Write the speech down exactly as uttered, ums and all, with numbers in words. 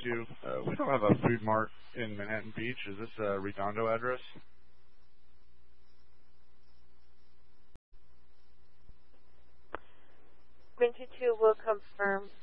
two. Uh, we don't have a food mart in Manhattan Beach. Is this a Redondo address? Quincy two will confirm